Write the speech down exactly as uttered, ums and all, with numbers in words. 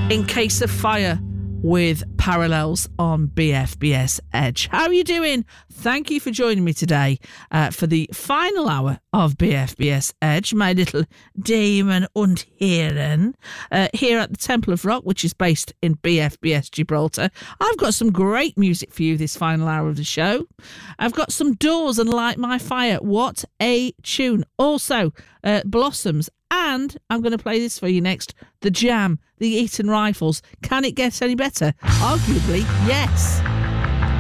In Case of Fire with Parallels on B F B S Edge. How are you doing? Thank you for joining me today uh, for the final hour of B F B S Edge, my little Damen und Herren, uh, here at the Temple of Rock, which is based in B F B S Gibraltar. I've got some great music for you this final hour of the show. I've got some Doors and Light My Fire. What a tune. Also, uh, Blossoms. And I'm going to play this for you next. The Jam, the Eton Rifles. Can it get any better? Arguably, yes.